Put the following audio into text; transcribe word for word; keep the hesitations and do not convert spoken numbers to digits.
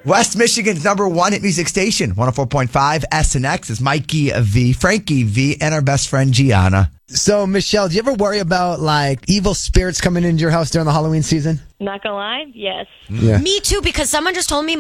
West Michigan's number one hit music station, one oh four point five S N X is Mikey V, Frankie V, and our best friend Gianna. So, Michelle, do you ever worry about, like, evil spirits coming into your house during the Halloween season? Not gonna lie, yes. Yeah. Me too, because someone just told me